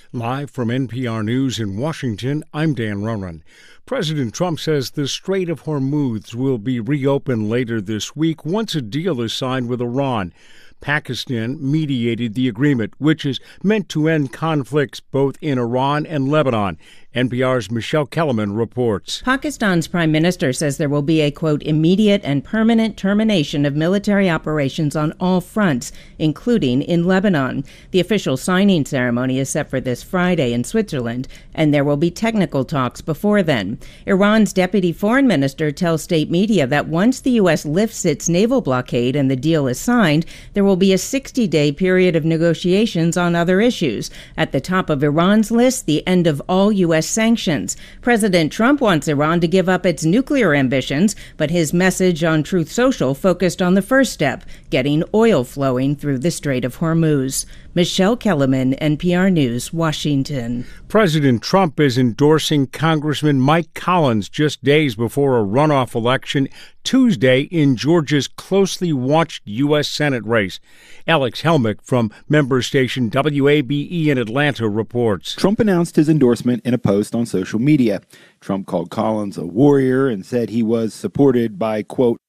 Live from NPR News in Washington, I'm Dan Ronan. President Trump says the Strait of Hormuz will be reopened later this week once a deal is signed with Iran. Pakistan mediated the agreement, which is meant to end conflicts both in Iran and Lebanon. NPR's Michelle Kellerman reports. Pakistan's prime minister says there will be a, quote, immediate and permanent termination of military operations on all fronts, including in Lebanon. The official signing ceremony is set for this Friday in Switzerland, and there will be technical talks before then. Iran's deputy foreign minister tells state media that once the U.S. lifts its naval blockade and the deal is signed, there will be a 60-day period of negotiations on other issues. At the top of Iran's list, the end of all U.S. sanctions. President Trump wants Iran to give up its nuclear ambitions, but his message on Truth Social focused on the first step, getting oil flowing through the Strait of Hormuz. Michelle Kellerman, NPR News, Washington. President Trump is endorsing Congressman Mike Collins just days before a runoff election Tuesday in Georgia's closely watched U.S. Senate race. Alex Helmick from member station WABE in Atlanta reports. Trump announced his endorsement in a post on social media. Trump called Collins a warrior and said he was supported by, quote,